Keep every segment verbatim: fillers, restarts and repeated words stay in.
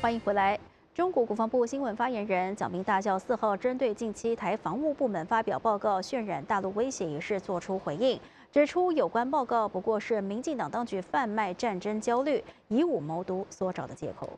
欢迎回来。中国国防部新闻发言人蒋明大校四号针对近期台防务部门发表报告渲染大陆威胁一事作出回应，指出有关报告不过是民进党当局贩卖战争焦虑、以武谋独所找的借口。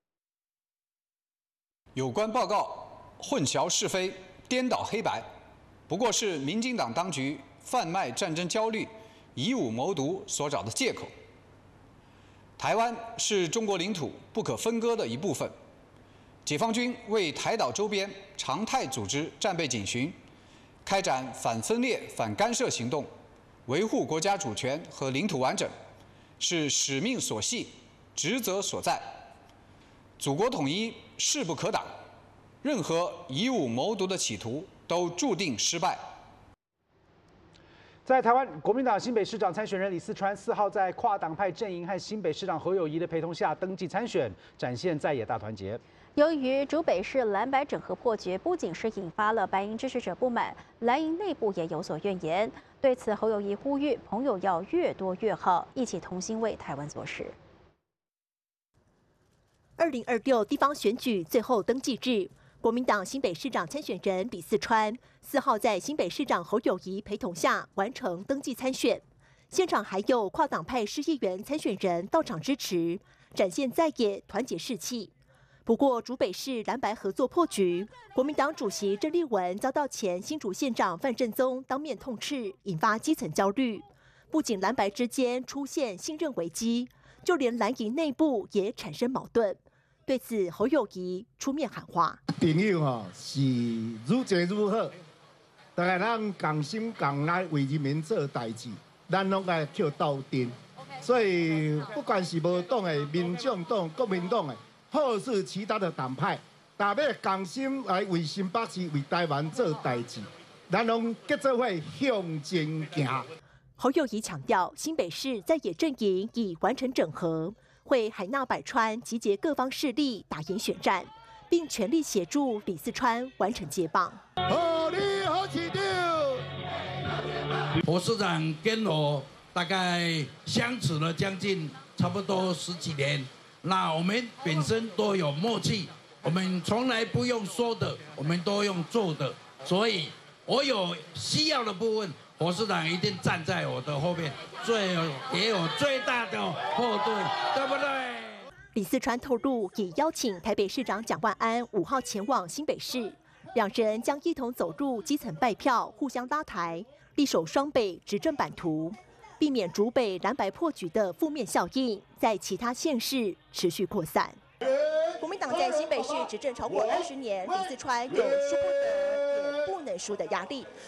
有关报告混淆是非、颠倒黑白，不过是民进党当局贩卖战争焦虑、以武谋独所找的借口。台湾是中国领土不可分割的一部分。解放军为台岛周边常态组织战备警巡，开展反分裂、反干涉行动，维护国家主权和领土完整，是使命所系、职责所在。祖国统一势不可挡，任何以武谋独的企图都注定失败。 在台湾，国民党新北市长参选人李四川四号在跨党派阵营和新北市长侯友宜的陪同下登记参选，展现在野大团结。 由于竹北市蓝白整合破局，不仅是引发了白营支持者不满，蓝营内部也有所怨言。对此，侯友宜呼吁朋友要越多越好，一起同心为台湾做事。 二零二六地方选举最后登记日，国民党新北市长参选人李四川四号在新北市长侯友宜陪同下完成登记参选，现场还有跨党派市议员参选人到场支持，展现在野团结士气。不过，竹北市蓝白合作破局，国民党主席郑丽文遭到前新竹县长范振宗当面痛斥，引发基层焦虑。不仅蓝白之间出现信任危机，就连蓝营内部也产生矛盾。对此，侯友宜出面喊话：“ 朋友吼是愈济愈好，大家咱共心共力为人民做代志，咱拢该去斗阵。所以，不管是无党的、民众党、国民党的。”或是其他的党派，大家共心来为新北市、为台湾做代志，咱拢结做伙向前行。 侯友宜强调，新北市在野阵营已完成整合，会海纳百川，集结各方势力打赢选战，并全力协助李四川完成接棒。 好你好市长， 侯市长跟我大概相处了将近差不多十几年。那我们本身都有默契，我们从来不用说的，我们都用做的。所以，我有需要的部分，侯市长一定站在我的后面，最给我最大的后盾，对不对？ 李四川透露，已邀请台北市长蒋万安五号前往新北市，两人将一同走入基层拜票，互相拉抬，力守双北执政版图。避免竹北蓝白破局的负面效应在其他县市持续扩散。国民党在新北市执政超过二十年，李四川有输不得也不能输的压力。